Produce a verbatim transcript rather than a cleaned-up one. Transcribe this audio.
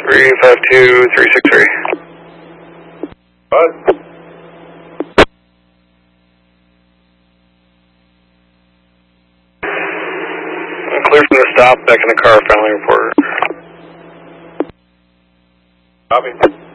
three five two three six three. What? Clear from the stop, back in the car, friendly report. Copy.